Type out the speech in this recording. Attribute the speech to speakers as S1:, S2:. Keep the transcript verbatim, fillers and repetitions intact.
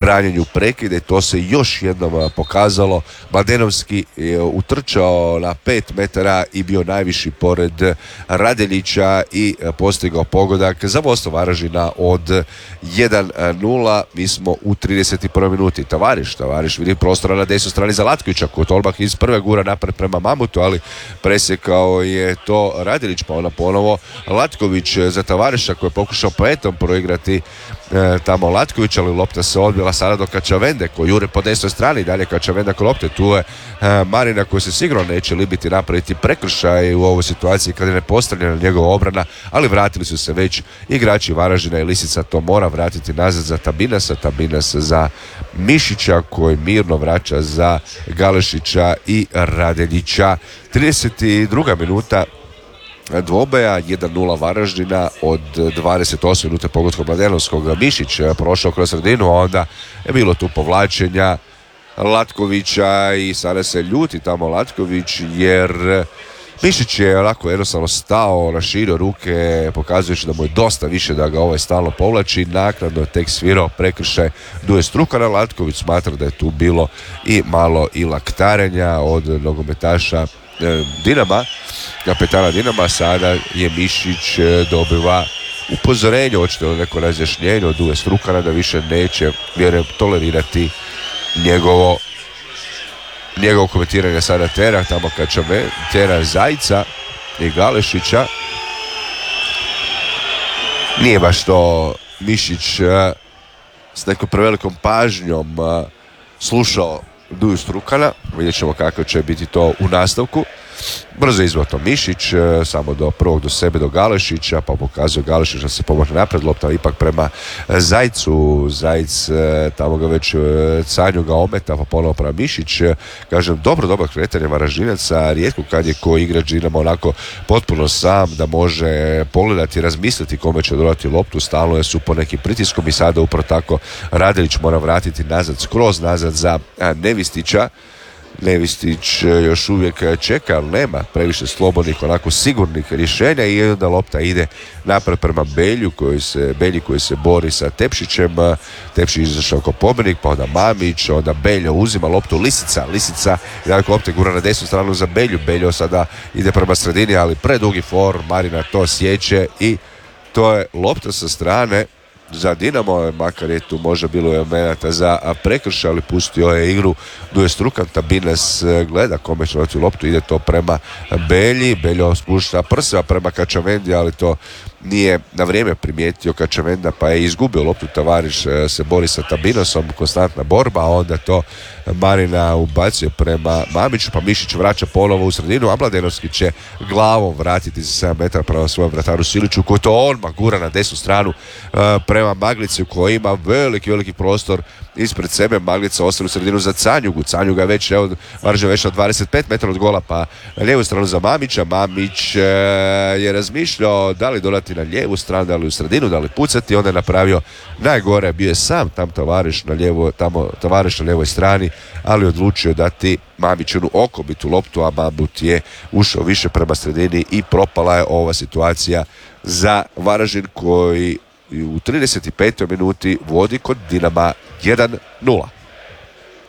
S1: branjenju prekida i to se još jednom pokazalo. Mladenovski je utrčao na pet metara i bio najviši pored Radeljića i postigao pogodak za vodstvo Varaždina od jedan nula. Mi smo u trideset prvoj minuti. Tavariš, Tavariš vidi prostora na desnoj strani za Latkovića koji Tolbah iz prve gura napred prema Mamutu, ali presjekao je to Radeljić, pa ona ponovo Latković za Tavariša koji je pokušao petom proigrati e, tamo Latković, ali lopta se odbila sada do Kačavende koji jure po desnoj strani, dalje Kačavenda kod lopte, tu je e, Marina koji se sigurno neće libiti napraviti prekršaj u ovoj situaciji kad je nepostavljena njegova obrana, ali vratili su se već igrači Varaždina i Lisica to mora vratiti nazad za Tabinasa, Tabinas za Mišića koji mirno vraća za Galešića i Radeljića. trideset druga minuta dvoboja, jedan nula Varaždina od dvadeset osme minute pogodkom Mladenovskog. Mišić prošao kroz sredinu, a onda je bilo tu povlačenja Latkovića i sada se ljuti tamo Latković jer Mišić je onako jednostavno stao, raširio ruke, pokazujući da mu je dosta više da ga ovaj stalno povlači. Naknadno je tek svirao prekršaj Duje Strukana. Latković smatra da je tu bilo i malo i laktarenja od nogometaša e, Dinama, kapetana Dinama. Sada je Mišić e, dobiva upozorenje, očito neko razjašnjenje od Duje Strukana da više neće, vjerujem, tolerirati njegovo njegovo komentiranje sada tera tamo Kačave, tera Zajca i Galešića. Nije baš to Mišić uh, s nekom prevelikom pažnjom uh, slušao Duju Strukana. Vidjet ćemo kako će biti to u nastavku. Brzo izvao to Mišić, samo do prvog do sebe, do Galešića, pa pokazuje Galešić da se pomože napred, lopta ipak prema Zajcu. Zajc tamo ga već Canju ga ometa, pa ponovo prema Mišić. Kažem, dobro, dobro kretanje Varaždinaca, rijetko kad je ko igrač Dinama onako potpuno sam da može pogledati, razmisliti kome će dodati loptu, stalno su po nekim pritiskom i sada upravo tako Radeljić mora vratiti nazad, skroz nazad za Nevistića. Nevistić još uvijek čeka, ali nema previše slobodnih, onako sigurnih rješenja i onda lopta ide napred prema Belju koji se, Belji koji se bori sa Tepšićem. Tepšić izašao kao pobjednik, pa onda Mamić, onda Beljo uzima loptu, Lisica, Lisica i dakle lopte gura na desnu stranu za Belju. Beljo sada ide prema sredini, ali predugi for, Marina to sjeće i to je lopta sa strane za Dinamo, makar je tu možda bilo elemenata za prekršaj, ali pustio je igru Duje Strukan. Tabinas gleda kome će dati loptu, ide to prema Belji, Beljo spušta prseva prema Kačavendi, ali to nije na vrijeme primijetio Kačavenda pa je izgubio loptu. Tavariš se bori sa Tabinosom, konstantna borba, a onda to Marina ubacuje prema Mamiću, pa Mišić vraća ponovo u sredinu, a Mladenovski će glavom vratiti za sedam metara prema svojem vrataru Siliću koji to odmah gura na desnu stranu prema Maglici koji ima veliki, veliki prostor ispred sebe. Maglica ostaje u sredinu za Canjugu. Canjuga već, evo, Varaždin već na dvadeset pet metara od gola, pa na lijevu stranu za Mamića. Mamić e, je razmišljao da li dodati na lijevu stranu, da li u sredinu, da li pucati. Onda je napravio najgore, bio je sam tam Tavariš na lijevo, tamo Tavariš na lijevoj strani, ali odlučio dati Mamićinu okobitu loptu, a Mamut je ušao više prema sredini i propala je ova situacija za Varaždin koji u trideset petoj minuti vodi kod Dinama jedan nula.